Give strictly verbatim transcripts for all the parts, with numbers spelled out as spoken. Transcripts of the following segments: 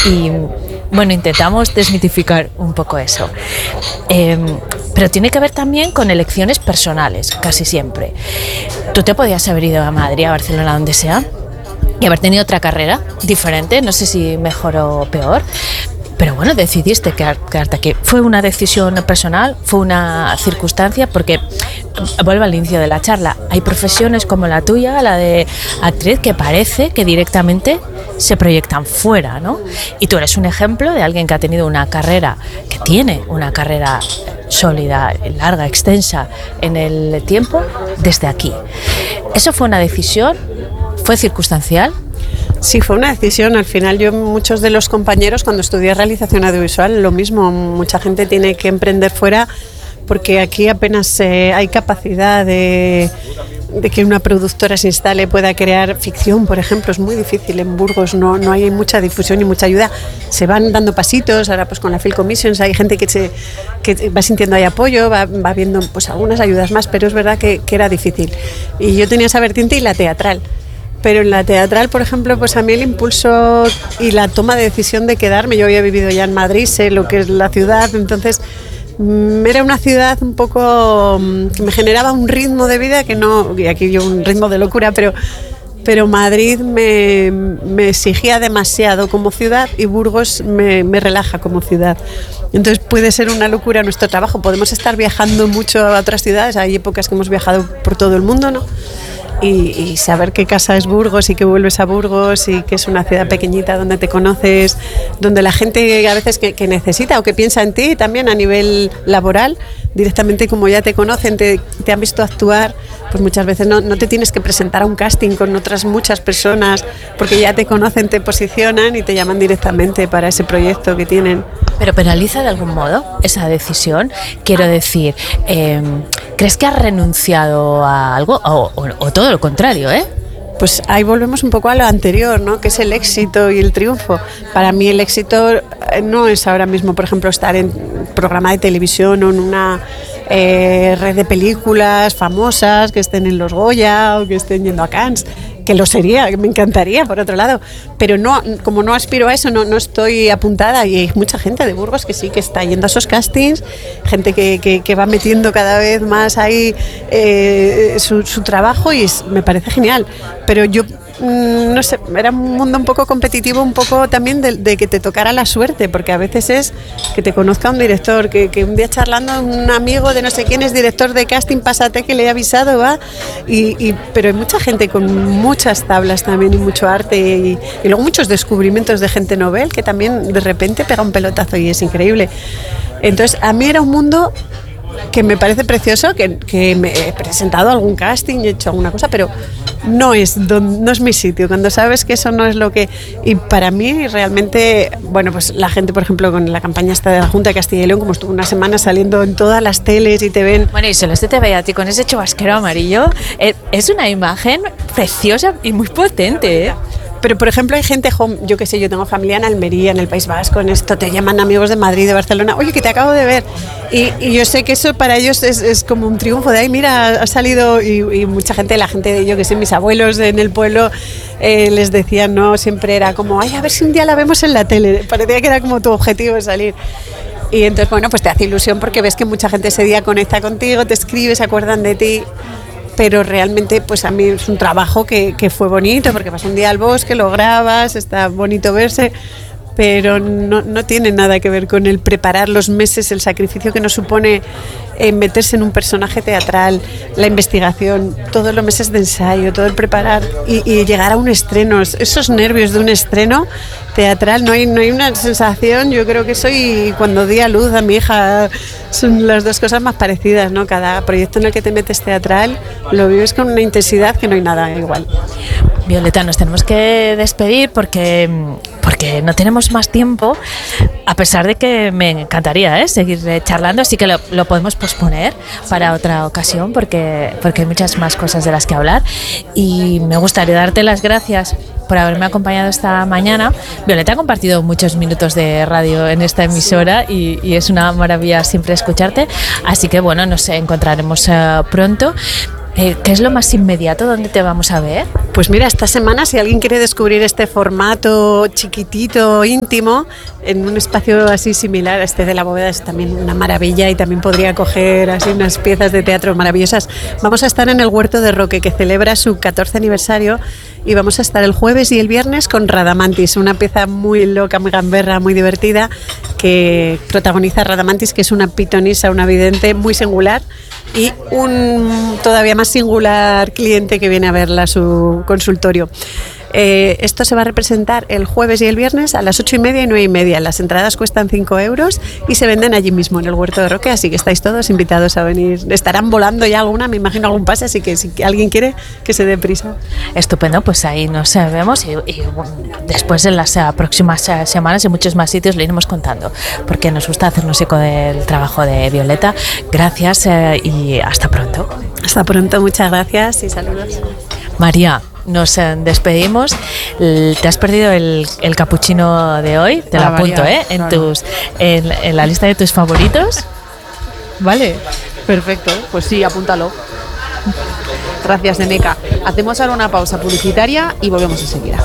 y bueno, intentamos desmitificar un poco eso. Eh, pero tiene que ver también con elecciones personales, casi siempre. Tú te podías haber ido a Madrid, a Barcelona, donde sea, y haber tenido otra carrera diferente, no sé si mejor o peor, pero bueno, decidiste quedarte aquí. ¿Fue una decisión personal? ¿Fue una circunstancia? Porque, vuelvo al inicio de la charla, hay profesiones como la tuya, la de actriz, que parece que directamente se proyectan fuera, ¿no? Y tú eres un ejemplo de alguien que ha tenido una carrera, que tiene una carrera sólida, larga, extensa en el tiempo, desde aquí. ¿Eso fue una decisión? ¿Fue circunstancial? Sí, fue una decisión. Al final yo, muchos de los compañeros, cuando estudié realización audiovisual, lo mismo, mucha gente tiene que emprender fuera porque aquí apenas eh, hay capacidad de, de que una productora se instale, pueda crear ficción, por ejemplo. Es muy difícil en Burgos, no, no hay mucha difusión y mucha ayuda. Se van dando pasitos, ahora pues con la Film Commissions hay gente que, se, que va sintiendo ahí apoyo, va, va viendo pues algunas ayudas más, pero es verdad que, que era difícil. Y yo tenía esa vertiente y la teatral. Pero en la teatral, por ejemplo, pues a mí el impulso y la toma de decisión de quedarme, yo había vivido ya en Madrid, sé lo que es la ciudad, entonces mmm, era una ciudad un poco mmm, que me generaba un ritmo de vida que no, y aquí yo un ritmo de locura, pero, pero Madrid me, me exigía demasiado como ciudad y Burgos me, me relaja como ciudad. Entonces puede ser una locura nuestro trabajo, podemos estar viajando mucho a otras ciudades, hay épocas que hemos viajado por todo el mundo, ¿no? Y, y saber que casa es Burgos y que vuelves a Burgos y que es una ciudad pequeñita donde te conoces, donde la gente a veces que, que necesita o que piensa en ti también a nivel laboral, directamente como ya te conocen, te, te han visto actuar, pues muchas veces no, no te tienes que presentar a un casting con otras muchas personas porque ya te conocen, te posicionan y te llaman directamente para ese proyecto que tienen. ¿Pero penaliza de algún modo esa decisión? Quiero decir, eh, ¿crees que has renunciado a algo o, o, o todo lo contrario, eh? Pues ahí volvemos un poco a lo anterior, ¿no? Que es el éxito y el triunfo. Para mí el éxito no es ahora mismo, por ejemplo, estar en un programa de televisión o en una eh, red de películas famosas que estén en los Goya o que estén yendo a Cannes, que lo sería, que me encantaría, por otro lado, pero no, como no aspiro a eso, no, no estoy apuntada, y hay mucha gente de Burgos que sí que está yendo a esos castings, gente que, que, que va metiendo cada vez más ahí eh, su, su trabajo, y es, me parece genial, pero yo no sé, era un mundo un poco competitivo, un poco también de, de que te tocara la suerte, porque a veces es que te conozca un director, que, que un día charlando un amigo de no sé quién es director de casting, pásate que le he avisado, va, y, y, pero hay mucha gente con muchas tablas también y mucho arte y, y luego muchos descubrimientos de gente novel que también de repente pega un pelotazo y es increíble. Entonces a mí era un mundo que me parece precioso, que, que me he presentado a algún casting y he hecho alguna cosa, pero no es, don, no es mi sitio, cuando sabes que eso no es lo que... Y para mí realmente, bueno, pues la gente, por ejemplo, con la campaña esta de la Junta de Castilla y León, como estuvo una semana saliendo en todas las teles y te ven... Bueno, y solo se te veía a ti con ese chubasquero amarillo, es una imagen preciosa y muy potente, ¿eh? Pero, por ejemplo, hay gente, yo qué sé, yo tengo familia en Almería, en el País Vasco, en esto, te llaman amigos de Madrid, de Barcelona, oye, que te acabo de ver. Y, y yo sé que eso para ellos es, es como un triunfo de, ay, mira, ha salido, y, y mucha gente, la gente, yo qué sé, mis abuelos en el pueblo eh, les decían, no, siempre era como, ay, a ver si un día la vemos en la tele. Parecía que era como tu objetivo de salir. Y entonces, bueno, pues te hace ilusión porque ves que mucha gente ese día conecta contigo, te escribe, se acuerdan de ti. Pero realmente pues a mí es un trabajo que, que fue bonito, porque vas un día al bosque, lo grabas, está bonito verse, pero no, no tiene nada que ver con el preparar los meses, el sacrificio que nos supone eh, meterse en un personaje teatral, la investigación, todos los meses de ensayo, todo el preparar y, y llegar a un estreno, esos nervios de un estreno teatral, no hay, no hay una sensación, yo creo que soy, cuando di a luz a mi hija, son las dos cosas más parecidas, ¿no? Cada proyecto en el que te metes teatral lo vives con una intensidad que no hay nada igual. Violeta, nos tenemos que despedir porque, porque no tenemos más tiempo, a pesar de que me encantaría ¿eh? seguir charlando, así que lo, lo podemos posponer para otra ocasión porque, porque hay muchas más cosas de las que hablar, y me gustaría darte las gracias por haberme acompañado esta mañana. Violeta ha compartido muchos minutos de radio en esta emisora y, y es una maravilla siempre escucharte, así que bueno, nos encontraremos uh, pronto. Eh, ¿Qué es lo más inmediato? ¿Dónde te vamos a ver? Pues mira, esta semana, si alguien quiere descubrir este formato chiquitito, íntimo, en un espacio así similar a este de la bóveda, es también una maravilla y también podría coger así unas piezas de teatro maravillosas. Vamos a estar en el Huerto de Roque, que celebra su catorce aniversario, y vamos a estar el jueves y el viernes con Radamantis, una pieza muy loca, muy gamberra, muy divertida, que protagoniza Radamantis, que es una pitonisa, una vidente muy singular, y un todavía más singular cliente que viene a verla a su consultorio. Eh, esto se va a representar el jueves y el viernes a las ocho y media y nueve y media. Las entradas cuestan cinco euros y se venden allí mismo en el Huerto de Roque, así que estáis todos invitados a venir. Estarán volando ya alguna, me imagino algún pase, así que si alguien quiere, que se dé prisa. Estupendo, pues ahí nos vemos y, y después en las próximas semanas en muchos más sitios le iremos contando, porque nos gusta hacernos eco del trabajo de Violeta. Gracias eh, y hasta pronto. Hasta pronto, muchas gracias y saludos. María, nos eh, despedimos. Te has perdido el, el cappuccino de hoy, te lo apunto, ¿eh? En, claro. tus, en, en la lista de tus favoritos. Vale, perfecto. Pues sí, apúntalo. Gracias, Neneca. Hacemos ahora una pausa publicitaria y volvemos enseguida.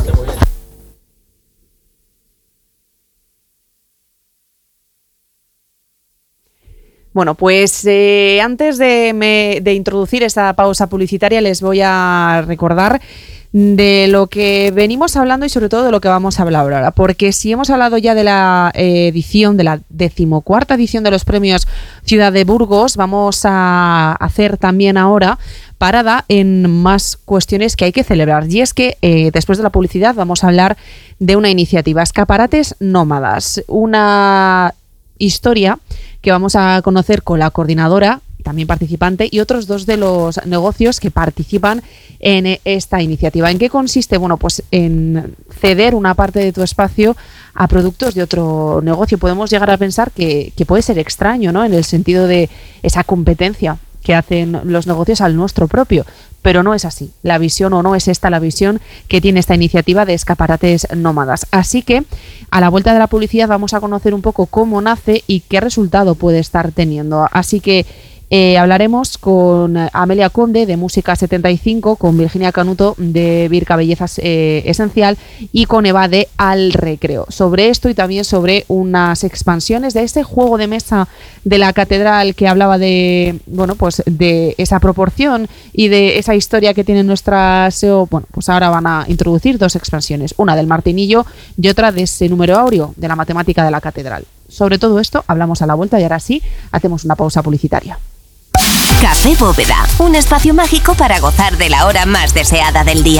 Bueno, pues eh, antes de, me, de introducir esta pausa publicitaria les voy a recordar de lo que venimos hablando y sobre todo de lo que vamos a hablar ahora, porque si hemos hablado ya de la eh, edición, de la decimocuarta edición de los premios Ciudad de Burgos, vamos a hacer también ahora parada en más cuestiones que hay que celebrar, y es que eh, después de la publicidad vamos a hablar de una iniciativa, Escaparates Nómadas, una historia que vamos a conocer con la coordinadora, también participante, y otros dos de los negocios que participan en esta iniciativa. ¿En qué consiste? Bueno, pues en ceder una parte de tu espacio a productos de otro negocio. Podemos llegar a pensar que, que puede ser extraño, ¿no? En el sentido de esa competencia que hacen los negocios al nuestro propio, pero no es así. La visión, o no es esta la visión que tiene esta iniciativa de Escaparates Nómadas. Así que a la vuelta de la publicidad vamos a conocer un poco cómo nace y qué resultado puede estar teniendo. Así que Eh, hablaremos con Amelia Conde de Música setenta y cinco, con Virginia Canuto de Birka Bellezas eh, Esencial y con Eva de Al Recreo. Sobre esto y también sobre unas expansiones de este juego de mesa de la catedral que hablaba de, bueno, pues de esa proporción y de esa historia que tiene nuestra S E O. Bueno, pues ahora van a introducir dos expansiones, una del Martinillo y otra de ese número áureo de la matemática de la catedral. Sobre todo esto hablamos a la vuelta y ahora sí hacemos una pausa publicitaria. Café Bóveda, un espacio mágico para gozar de la hora más deseada del día.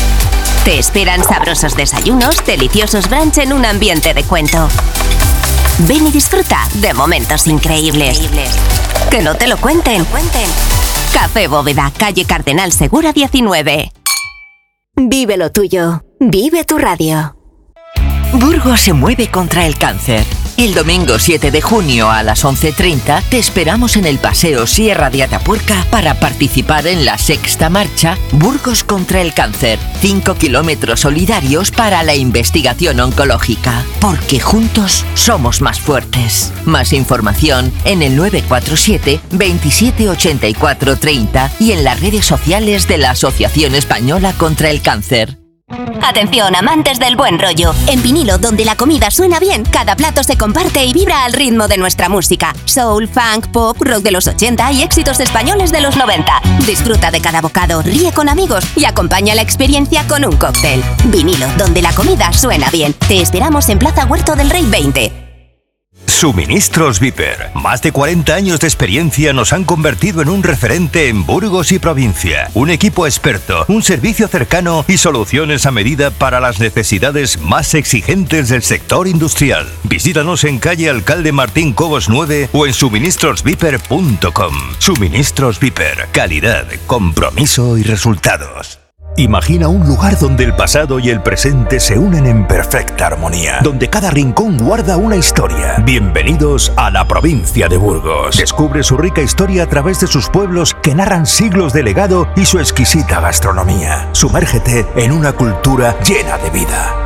Te esperan sabrosos desayunos, deliciosos brunch en un ambiente de cuento. Ven y disfruta de momentos increíbles. Que no te lo cuenten. Café Bóveda, calle Cardenal Segura diecinueve. Vive lo tuyo. Vive tu radio. Burgos se mueve contra el cáncer. El domingo siete de junio a las once treinta te esperamos en el Paseo Sierra de Atapuerca para participar en la sexta marcha Burgos contra el cáncer. Cinco kilómetros solidarios para la investigación oncológica. Porque juntos somos más fuertes. Más información en el nueve cuatro siete, veintisiete ochenta y cuatro treinta y en las redes sociales de la Asociación Española contra el Cáncer. Atención, amantes del buen rollo. En vinilo, donde la comida suena bien, cada plato se comparte y vibra al ritmo de nuestra música. Soul, funk, pop, rock de los ochenta y éxitos españoles de los noventa. Disfruta de cada bocado, ríe con amigos y acompaña la experiencia con un cóctel. Vinilo, donde la comida suena bien. Te esperamos en Plaza Huerto del Rey veinte. Suministros Viper. Más de cuarenta años de experiencia nos han convertido en un referente en Burgos y provincia. Un equipo experto, un servicio cercano y soluciones a medida para las necesidades más exigentes del sector industrial. Visítanos en calle Alcalde Martín Cobos nueve o en suministros viper punto com. Suministros Viper. Calidad, compromiso y resultados. Imagina un lugar donde el pasado y el presente se unen en perfecta armonía, donde cada rincón guarda una historia. Bienvenidos a la provincia de Burgos. Descubre su rica historia a través de sus pueblos que narran siglos de legado y su exquisita gastronomía. Sumérgete en una cultura llena de vida.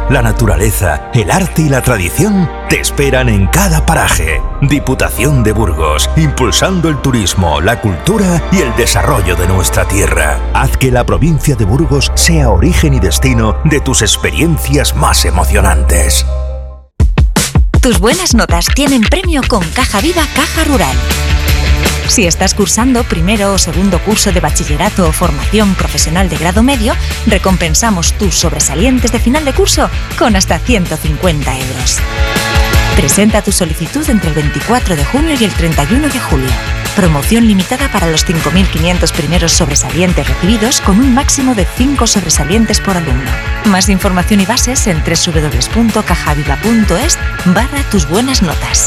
La naturaleza, el arte y la tradición te esperan en cada paraje. Diputación de Burgos, impulsando el turismo, la cultura y el desarrollo de nuestra tierra. Haz que la provincia de Burgos sea origen y destino de tus experiencias más emocionantes. Tus buenas notas tienen premio con Caja Viva Caja Rural. Si estás cursando primero o segundo curso de bachillerato o formación profesional de grado medio, recompensamos tus sobresalientes de final de curso con hasta ciento cincuenta euros. Presenta tu solicitud entre el veinticuatro de junio y el treinta y uno de julio. Promoción limitada para los cinco mil quinientos primeros sobresalientes recibidos con un máximo de cinco sobresalientes por alumno. Más información y bases en doble u doble u doble u punto cajaviva punto es barra tus buenas notas.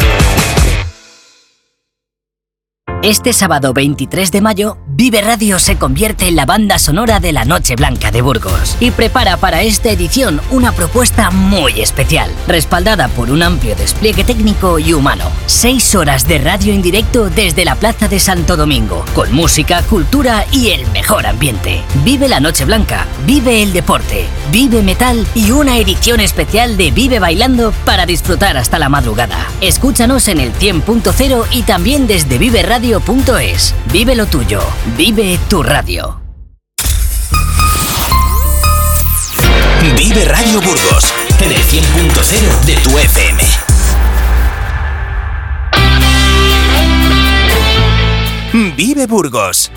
Este sábado veintitrés de mayo, Vive Radio se convierte en la banda sonora de la Noche Blanca de Burgos y prepara para esta edición una propuesta muy especial, respaldada por un amplio despliegue técnico y humano. Seis horas de radio en directo desde la Plaza de Santo Domingo, con música, cultura y el mejor ambiente. Vive la Noche Blanca, vive el deporte, vive metal y una edición especial de Vive Bailando para disfrutar hasta la madrugada. Escúchanos en el cien punto cero y también desde vive radio punto es. Vive lo tuyo. Vive tu radio. Vive Radio Burgos en el cien punto cero de tu F M. Vive Burgos.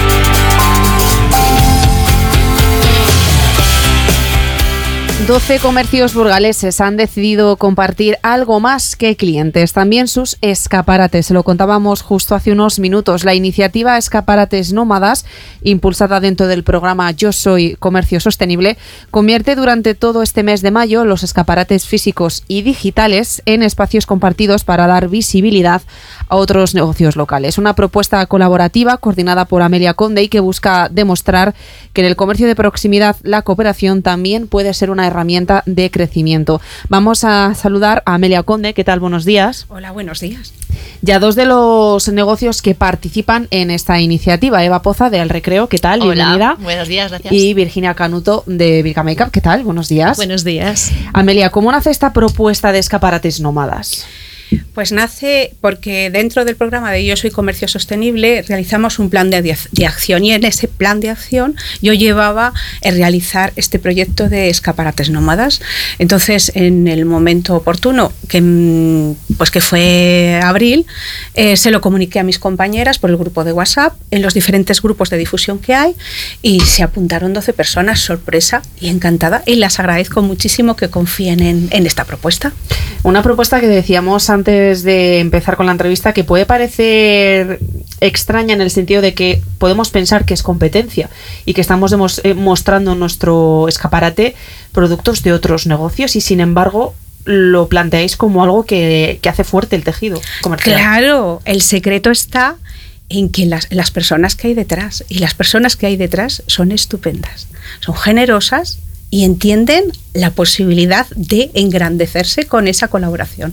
doce comercios burgaleses han decidido compartir algo más que clientes, también sus escaparates. Lo contábamos justo hace unos minutos. La iniciativa Escaparates Nómadas, impulsada dentro del programa Yo Soy Comercio Sostenible, convierte durante todo este mes de mayo los escaparates físicos y digitales en espacios compartidos para dar visibilidad a otros negocios locales. Una propuesta colaborativa coordinada por Amelia Conde y que busca demostrar que en el comercio de proximidad la cooperación también puede ser una herramienta de crecimiento. Vamos a saludar a Amelia Conde. ¿Qué tal? Buenos días. Hola, buenos días. Ya dos de los negocios que participan en esta iniciativa. Eva Poza de El Recreo. ¿Qué tal? Hola, bienvenida. Buenos días, gracias. Y Virginia Canuto de Virka Makeup. ¿Qué tal? Buenos días. Buenos días. Amelia, ¿cómo nace esta propuesta de escaparates nómadas? Pues nace porque dentro del programa de Yo Soy Comercio Sostenible realizamos un plan de, de acción y en ese plan de acción yo llevaba a realizar este proyecto de escaparates nómadas. Entonces, en el momento oportuno, que, pues que fue abril, eh, se lo comuniqué a mis compañeras por el grupo de WhatsApp, en los diferentes grupos de difusión que hay, y se apuntaron doce personas, sorpresa y encantada, y las agradezco muchísimo que confíen en, en esta propuesta. Una propuesta que decíamos antes de empezar con la entrevista que puede parecer extraña en el sentido de que podemos pensar que es competencia y que estamos demos, eh, mostrando en nuestro escaparate productos de otros negocios y sin embargo lo planteáis como algo que, que hace fuerte el tejido comercial. Claro, el secreto está en que las, las personas que hay detrás, y las personas que hay detrás son estupendas, son generosas y entienden la posibilidad de engrandecerse con esa colaboración.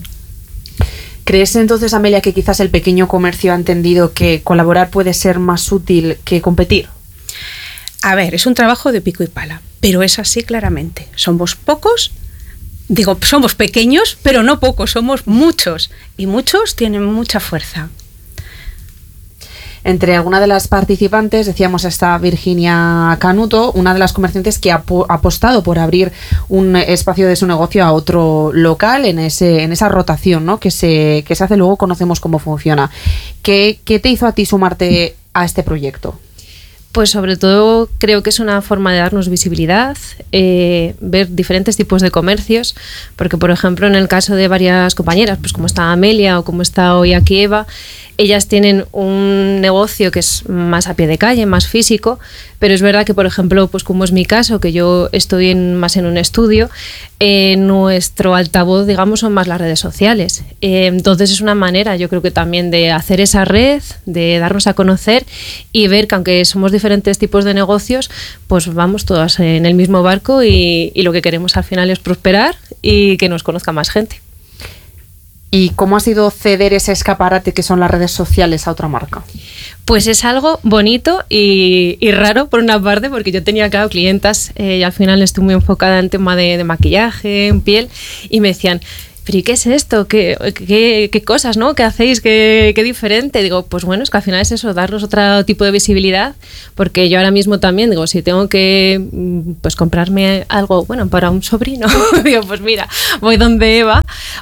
¿Crees entonces, Amelia, que quizás el pequeño comercio ha entendido que colaborar puede ser más útil que competir? A ver, es un trabajo de pico y pala, pero es así claramente. Somos pocos, digo, somos pequeños, pero no pocos, somos muchos, y muchos tienen mucha fuerza. Entre algunas de las participantes, decíamos, está Virginia Canuto, una de las comerciantes que ha apostado por abrir un espacio de su negocio a otro local en ese en esa rotación, ¿no? que se que se hace, luego conocemos cómo funciona. ¿Qué, qué te hizo a ti sumarte a este proyecto? Pues sobre todo creo que es una forma de darnos visibilidad, eh, ver diferentes tipos de comercios, porque por ejemplo en el caso de varias compañeras, pues como está Amelia o como está hoy aquí Eva, ellas tienen un negocio que es más a pie de calle, más físico, pero es verdad que, por ejemplo, pues como es mi caso, que yo estoy en, más en un estudio, eh, nuestro altavoz, digamos, son más las redes sociales. Eh, entonces es una manera, yo creo que también de hacer esa red, de darnos a conocer y ver que aunque somos diferentes tipos de negocios, pues vamos todas en el mismo barco y, y lo que queremos al final es prosperar y que nos conozca más gente. ¿Y cómo ha sido ceder ese escaparate que son las redes sociales a otra marca? Pues es algo bonito y, y raro por una parte, porque yo tenía, claro, clientas eh, y al final estoy muy enfocada en tema de, de maquillaje, en piel, y me decían, ¿pero y qué es esto? ¿Qué, qué, qué cosas, ¿no? ¿Qué hacéis? ¿Qué, qué diferente? Digo, pues bueno, es que al final es eso, darnos otro tipo de visibilidad, porque yo ahora mismo también, digo, si tengo que pues comprarme algo, bueno, para un sobrino, digo, pues mira, voy donde Eva,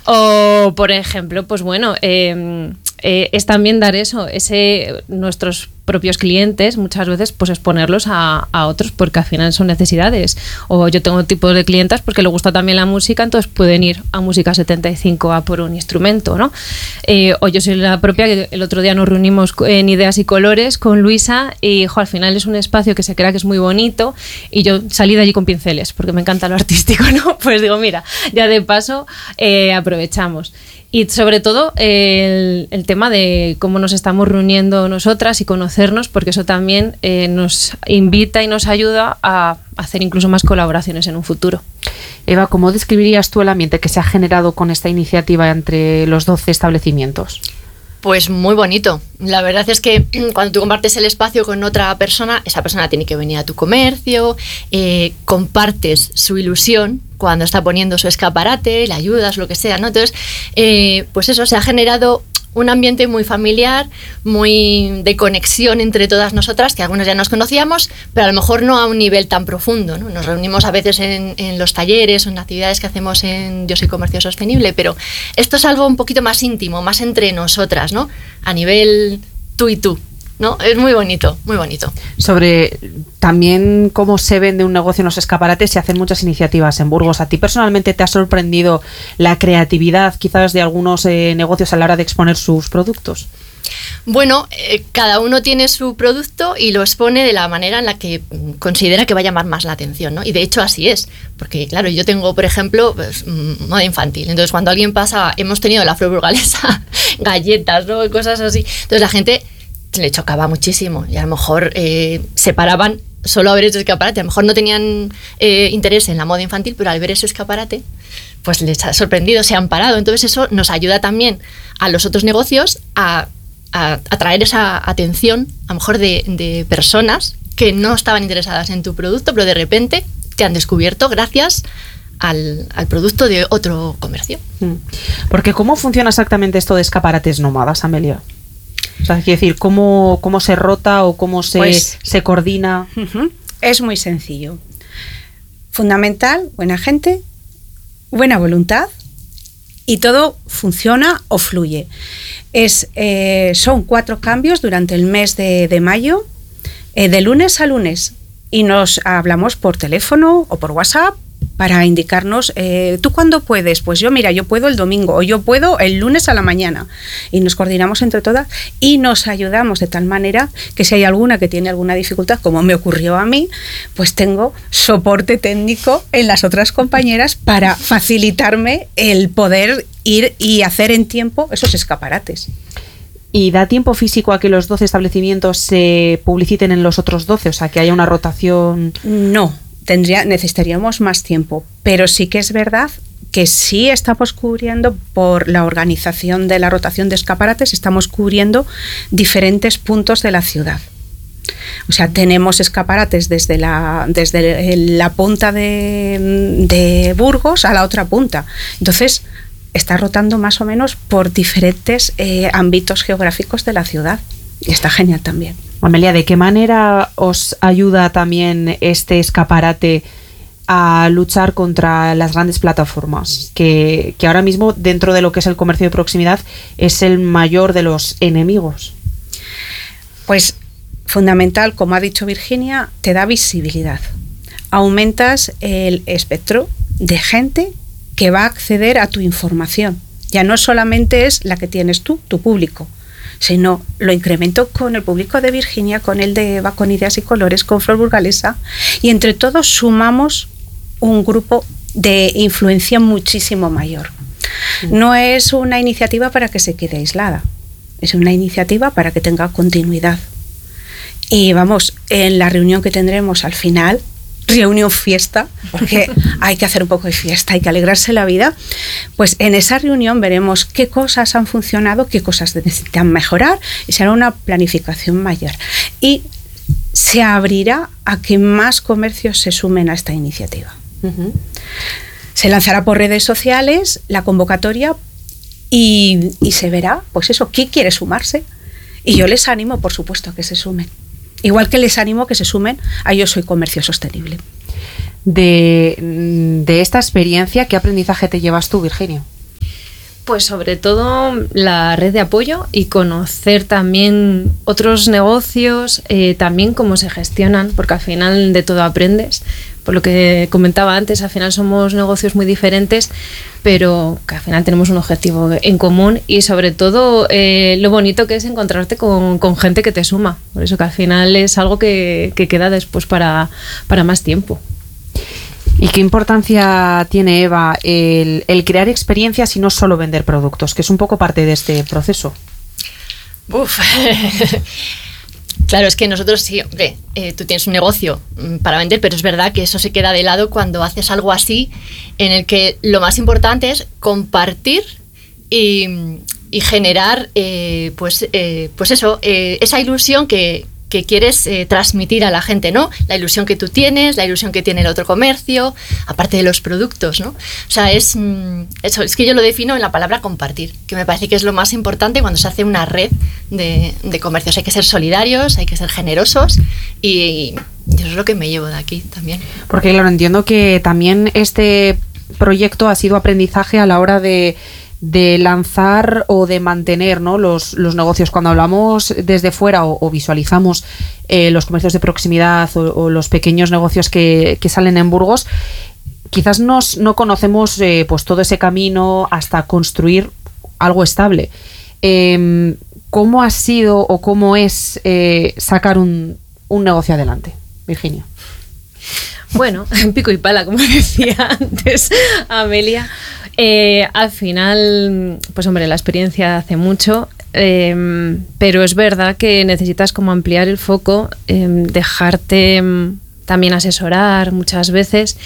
o por ejemplo, pues bueno, eh, eh, es también dar eso, ese nuestros propios clientes, muchas veces pues exponerlos a, a otros, porque al final son necesidades. O yo tengo tipos de clientas porque le gusta también la música, entonces pueden ir a Música setenta y cinco a por un instrumento, ¿no? Eh, o yo soy la propia, que el otro día nos reunimos en Ideas y Colores con Luisa y jo, al final es un espacio que se crea que es muy bonito y yo salí de allí con pinceles porque me encanta lo artístico, ¿no? Pues digo, mira, ya de paso eh, aprovechamos. Y sobre todo el, el tema de cómo nos estamos reuniendo nosotras y conocernos, porque eso también eh, nos invita y nos ayuda a hacer incluso más colaboraciones en un futuro. Eva, ¿cómo describirías tú el ambiente que se ha generado con esta iniciativa entre los doce establecimientos? Pues muy bonito. La verdad es que cuando tú compartes el espacio con otra persona, esa persona tiene que venir a tu comercio, eh, compartes su ilusión cuando está poniendo su escaparate, le ayudas, lo que sea, ¿no? Entonces, eh, pues eso, se ha generado un ambiente muy familiar, muy de conexión entre todas nosotras, que algunas ya nos conocíamos, pero a lo mejor no a un nivel tan profundo, ¿no? Nos reunimos a veces en, en los talleres o en actividades que hacemos en Yo Soy Comercio Sostenible, pero esto es algo un poquito más íntimo, más entre nosotras, ¿no? A nivel tú y tú, ¿no? Es muy bonito, muy bonito. Sobre también cómo se vende un negocio en los escaparates, se hacen muchas iniciativas en Burgos. ¿A ti personalmente te ha sorprendido la creatividad quizás de algunos eh, negocios a la hora de exponer sus productos? Bueno, eh, cada uno tiene su producto y lo expone de la manera en la que considera que va a llamar más la atención, ¿no? Y de hecho así es, porque claro, yo tengo, por ejemplo, pues, moda infantil. Entonces cuando alguien pasa, hemos tenido la flor burgalesa, galletas, ¿no? Cosas así. Entonces la gente le chocaba muchísimo y a lo mejor eh, se paraban solo a ver ese escaparate. A lo mejor no tenían eh, interés en la moda infantil, pero al ver ese escaparate pues les ha sorprendido, se han parado. Entonces eso nos ayuda también a los otros negocios a, a atraer esa atención a lo mejor de, de personas que no estaban interesadas en tu producto, pero de repente te han descubierto gracias Al, al producto de otro comercio. Porque ¿cómo funciona exactamente esto de escaparates nómadas, Amelia? O sea, quiero decir, ¿cómo, cómo se rota o cómo se, pues, se coordina? Uh-huh. Es muy sencillo. Fundamental, buena gente, buena voluntad y todo funciona o fluye. Es, eh, son cuatro cambios durante el mes de, de mayo, eh, de lunes a lunes, y nos hablamos por teléfono o por WhatsApp para indicarnos, eh, ¿tú cuándo puedes? Pues yo, mira, yo puedo el domingo o yo puedo el lunes a la mañana, y nos coordinamos entre todas y nos ayudamos de tal manera que si hay alguna que tiene alguna dificultad, como me ocurrió a mí, pues tengo soporte técnico en las otras compañeras para facilitarme el poder ir y hacer en tiempo esos escaparates. ¿Y da tiempo físico a que los doce establecimientos se publiciten en los otros doce? O sea, que haya una rotación. No. Tendría, necesitaríamos más tiempo, pero sí que es verdad que sí estamos cubriendo, por la organización de la rotación de escaparates, estamos cubriendo diferentes puntos de la ciudad. O sea, tenemos escaparates desde la, desde la punta de, de Burgos a la otra punta. Entonces, está rotando más o menos por diferentes eh, ámbitos geográficos de la ciudad. Y está genial también. Amelia, ¿de qué manera os ayuda también este escaparate a luchar contra las grandes plataformas? Que, que ahora mismo, dentro de lo que es el comercio de proximidad, es el mayor de los enemigos. Pues fundamental, como ha dicho Virginia, te da visibilidad. Aumentas el espectro de gente que va a acceder a tu información. Ya no solamente es la que tienes tú, tu público, sino lo incremento con el público de Virginia, con el de Eva, con Ideas y Colores, con Flor Burgalesa, y entre todos sumamos un grupo de influencia muchísimo mayor. No es una iniciativa para que se quede aislada, es una iniciativa para que tenga continuidad. Y vamos, en la reunión que tendremos al final, reunión fiesta, porque hay que hacer un poco de fiesta, hay que alegrarse la vida, pues en esa reunión veremos qué cosas han funcionado, qué cosas necesitan mejorar y será una planificación mayor. Y se abrirá a que más comercios se sumen a esta iniciativa. Uh-huh. Se lanzará por redes sociales la convocatoria y, y se verá, pues eso, ¿quién quiere sumarse? Y yo les animo, por supuesto, a que se sumen. Igual que les animo a que se sumen a Yo Soy Comercio Sostenible. De, de esta experiencia, ¿qué aprendizaje te llevas tú, Virginia? Pues sobre todo la red de apoyo y conocer también otros negocios, eh, también cómo se gestionan, porque al final de todo aprendes. Por lo que comentaba antes, al final somos negocios muy diferentes, pero que al final tenemos un objetivo en común y sobre todo eh, lo bonito que es encontrarte con, con gente que te suma. Por eso que al final es algo que, que queda después para, para más tiempo. ¿Y qué importancia tiene, Eva, el, el crear experiencias y no solo vender productos, que es un poco parte de este proceso? Uf. Claro, es que nosotros sí, hombre, eh, tú tienes un negocio para vender, pero es verdad que eso se queda de lado cuando haces algo así, en el que lo más importante es compartir y, y generar, eh, pues, eh, pues eso, eh, esa ilusión que, que quieres eh, transmitir a la gente, ¿no? La ilusión que tú tienes, la ilusión que tiene el otro comercio, aparte de los productos, ¿no? O sea, es mm, eso, es que yo lo defino en la palabra compartir, que me parece que es lo más importante cuando se hace una red de, de comercios. Hay que ser solidarios, hay que ser generosos y, y eso es lo que me llevo de aquí también. Porque claro, entiendo que también este proyecto ha sido aprendizaje a la hora de de lanzar o de mantener, ¿no?, los, los negocios. Cuando hablamos desde fuera o, o visualizamos eh, los comercios de proximidad o, o los pequeños negocios que, que salen en Burgos, quizás nos, no conocemos eh, pues todo ese camino hasta construir algo estable. Eh, ¿Cómo ha sido o cómo es eh, sacar un, un negocio adelante, Virginia? Bueno, pico y pala, como decía antes Amelia. Eh, al final, pues hombre, la experiencia hace mucho, eh, pero es verdad que necesitas como ampliar el foco, eh, dejarte eh, también asesorar muchas veces,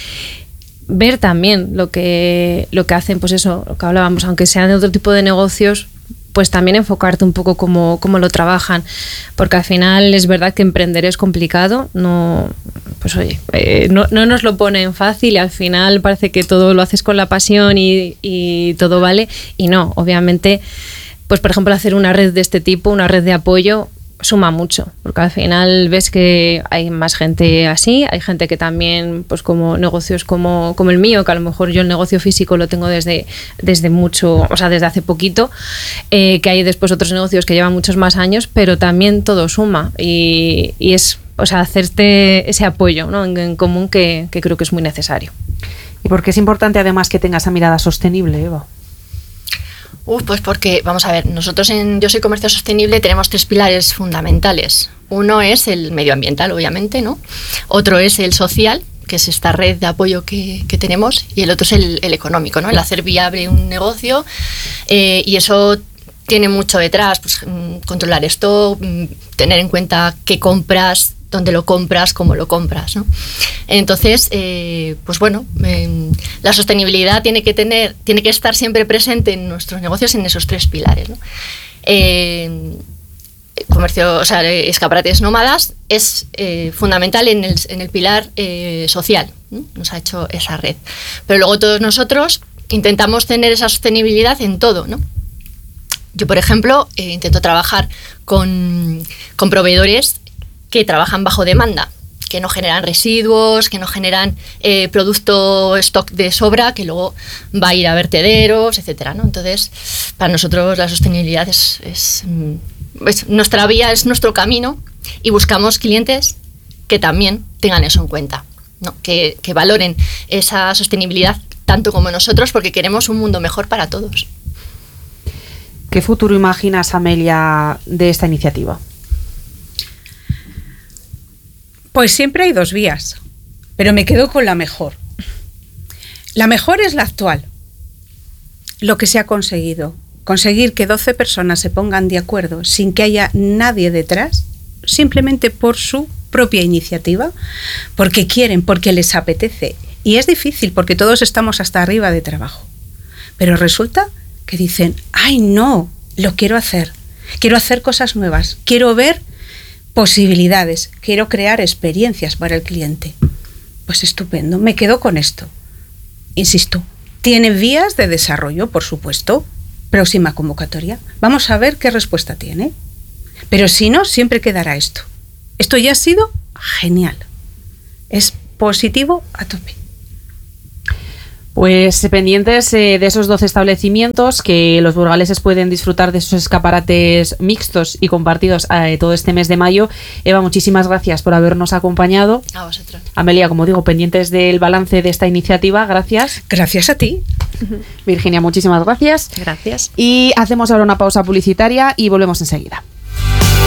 ver también lo que, lo que hacen, pues eso, lo que hablábamos, aunque sean de otro tipo de negocios, pues también enfocarte un poco cómo, cómo lo trabajan, porque al final es verdad que emprender es complicado, no, pues oye, eh, no, no nos lo ponen fácil y al final parece que todo lo haces con la pasión y, y todo vale, y no, obviamente, pues por ejemplo hacer una red de este tipo, una red de apoyo, suma mucho, porque al final ves que hay más gente así, hay gente que también, pues como negocios como, como el mío, que a lo mejor yo el negocio físico lo tengo desde, desde mucho, o sea, desde hace poquito, eh, que hay después otros negocios que llevan muchos más años, pero también todo suma y, y es, o sea, hacerte ese apoyo, ¿no?, en, en común que, que creo que es muy necesario. ¿Y por qué es importante además que tenga esa mirada sostenible, Eva? Uf, pues porque, vamos a ver, nosotros en Yo Soy Comercio Sostenible tenemos tres pilares fundamentales. Uno es el medioambiental, obviamente, ¿no? Otro es el social, que es esta red de apoyo que, que tenemos, y el otro es el, el económico, ¿no? El hacer viable un negocio, eh, y eso tiene mucho detrás, pues controlar esto, tener en cuenta qué compras, dónde lo compras, cómo lo compras, ¿no? Entonces, eh, pues bueno, eh, la sostenibilidad tiene que tener, tiene que estar siempre presente en nuestros negocios en esos tres pilares, ¿no? Eh, comercio, o sea, escaparates nómadas es eh, fundamental en el, en el pilar eh, social, ¿no? Nos ha hecho esa red. Pero luego todos nosotros intentamos tener esa sostenibilidad en todo, ¿no? Yo, por ejemplo, eh, intento trabajar con, con proveedores que trabajan bajo demanda, que no generan residuos, que no generan eh, producto stock de sobra, que luego va a ir a vertederos, etcétera, ¿no? Entonces, para nosotros la sostenibilidad es, es, es nuestra vía, es nuestro camino, y buscamos clientes que también tengan eso en cuenta, ¿no? Que, que valoren esa sostenibilidad tanto como nosotros, porque queremos un mundo mejor para todos. ¿Qué futuro imaginas, Amelia, de esta iniciativa? Pues siempre hay dos vías, pero me quedo con la mejor. La mejor es la actual. Lo que se ha conseguido, conseguir que doce personas se pongan de acuerdo sin que haya nadie detrás, simplemente por su propia iniciativa, porque quieren, porque les apetece. Y es difícil porque todos estamos hasta arriba de trabajo. Pero resulta que dicen, ay no, lo quiero hacer, quiero hacer cosas nuevas, quiero ver posibilidades, quiero crear experiencias para el cliente. Pues estupendo, me quedo con esto. Insisto, tiene vías de desarrollo, por supuesto. Próxima convocatoria. Vamos a ver qué respuesta tiene. Pero si no, siempre quedará esto. Esto ya ha sido genial. Es positivo a tope. Pues pendientes eh, de esos doce establecimientos, que los burgaleses pueden disfrutar de esos escaparates mixtos y compartidos eh, todo este mes de mayo. Eva, muchísimas gracias por habernos acompañado. A vosotros. Amelia, como digo, pendientes del balance de esta iniciativa. Gracias. Gracias a ti. Virginia, muchísimas gracias. Gracias. Y hacemos ahora una pausa publicitaria y volvemos enseguida.